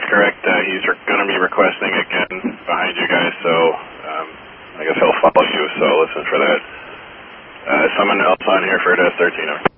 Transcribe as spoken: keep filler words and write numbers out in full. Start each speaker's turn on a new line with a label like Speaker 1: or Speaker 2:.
Speaker 1: correct. Uh, he's going to be requesting again behind you guys, so um, I guess he'll follow you, so listen for that. Uh, someone else on here for S thirteen.